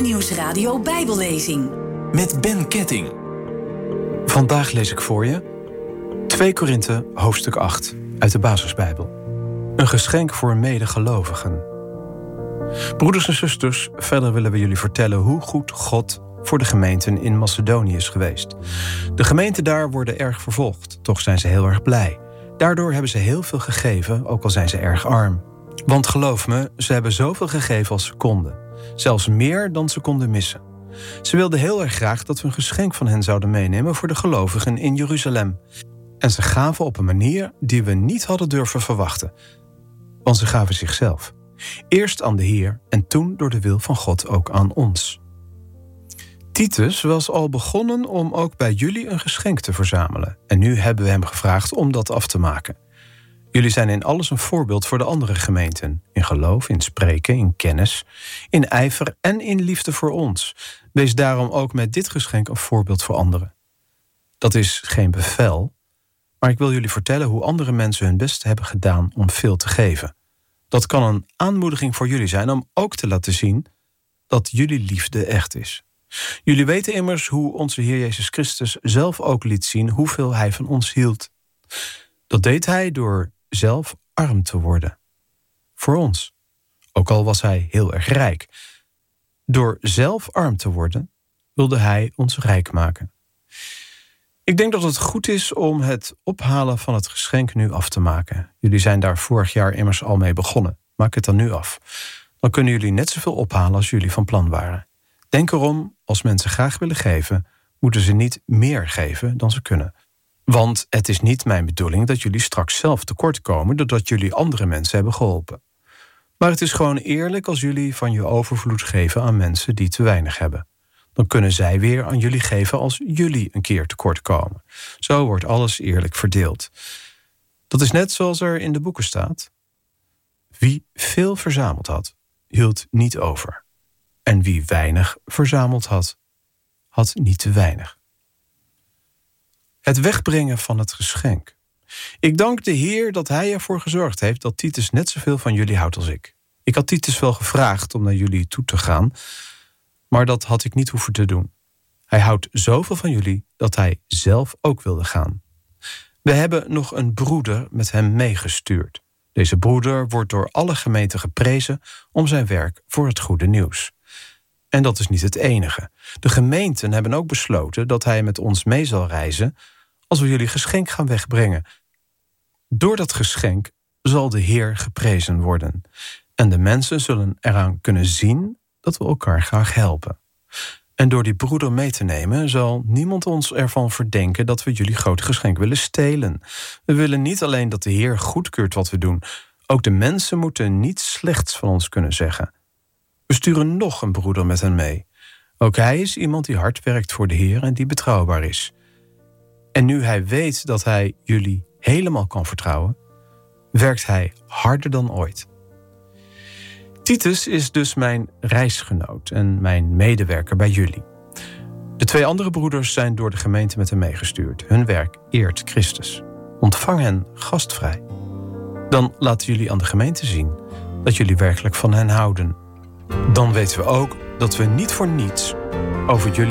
Nieuwsradio Bijbellezing. Met Ben Ketting. Vandaag lees ik voor je 2 Korinthe hoofdstuk 8 uit de Basisbijbel. Een geschenk voor medegelovigen. Broeders en zusters, verder willen we jullie vertellen hoe goed God voor de gemeenten in Macedonië is geweest. De gemeenten daar worden erg vervolgd, toch zijn ze heel erg blij. Daardoor hebben ze heel veel gegeven, ook al zijn ze erg arm. Want geloof me, ze hebben zoveel gegeven als ze konden. Zelfs meer dan ze konden missen. Ze wilden heel erg graag dat we een geschenk van hen zouden meenemen voor de gelovigen in Jeruzalem. En ze gaven op een manier die we niet hadden durven verwachten. Want ze gaven zichzelf. Eerst aan de Heer en toen door de wil van God ook aan ons. Titus was al begonnen om ook bij jullie een geschenk te verzamelen. En nu hebben we hem gevraagd om dat af te maken. Jullie zijn in alles een voorbeeld voor de andere gemeenten. In geloof, in spreken, in kennis, in ijver en in liefde voor ons. Wees daarom ook met dit geschenk een voorbeeld voor anderen. Dat is geen bevel, maar ik wil jullie vertellen hoe andere mensen hun best hebben gedaan om veel te geven. Dat kan een aanmoediging voor jullie zijn om ook te laten zien dat jullie liefde echt is. Jullie weten immers hoe onze Heer Jezus Christus zelf ook liet zien hoeveel Hij van ons hield. Dat deed Hij door zelf arm te worden. Voor ons. Ook al was Hij heel erg rijk. Door zelf arm te worden, wilde Hij ons rijk maken. Ik denk dat het goed is om het ophalen van het geschenk nu af te maken. Jullie zijn daar vorig jaar immers al mee begonnen. Maak het dan nu af. Dan kunnen jullie net zoveel ophalen als jullie van plan waren. Denk erom, als mensen graag willen geven, moeten ze niet meer geven dan ze kunnen. Want het is niet mijn bedoeling dat jullie straks zelf tekort komen doordat jullie andere mensen hebben geholpen. Maar het is gewoon eerlijk als jullie van je overvloed geven aan mensen die te weinig hebben. Dan kunnen zij weer aan jullie geven als jullie een keer tekort komen. Zo wordt alles eerlijk verdeeld. Dat is net zoals er in de boeken staat. Wie veel verzameld had, hield niet over. En wie weinig verzameld had, had niet te weinig. Het wegbrengen van het geschenk. Ik dank de Heer dat Hij ervoor gezorgd heeft dat Titus net zoveel van jullie houdt als ik. Ik had Titus wel gevraagd om naar jullie toe te gaan, maar dat had ik niet hoeven te doen. Hij houdt zoveel van jullie dat hij zelf ook wilde gaan. We hebben nog een broeder met hem meegestuurd. Deze broeder wordt door alle gemeenten geprezen om zijn werk voor het goede nieuws. En dat is niet het enige. De gemeenten hebben ook besloten dat hij met ons mee zal reizen als we jullie geschenk gaan wegbrengen. Door dat geschenk zal de Heer geprezen worden. En de mensen zullen eraan kunnen zien dat we elkaar graag helpen. En door die broeder mee te nemen zal niemand ons ervan verdenken dat we jullie grote geschenk willen stelen. We willen niet alleen dat de Heer goedkeurt wat we doen. Ook de mensen moeten niets slechts van ons kunnen zeggen. We sturen nog een broeder met hen mee. Ook hij is iemand die hard werkt voor de Heer en die betrouwbaar is. En nu hij weet dat hij jullie helemaal kan vertrouwen, werkt hij harder dan ooit. Titus is dus mijn reisgenoot en mijn medewerker bij jullie. De 2 andere broeders zijn door de gemeente met hem meegestuurd. Hun werk eert Christus. Ontvang hen gastvrij. Dan laten jullie aan de gemeente zien dat jullie werkelijk van hen houden. Dan weten we ook dat we niet voor niets over jullie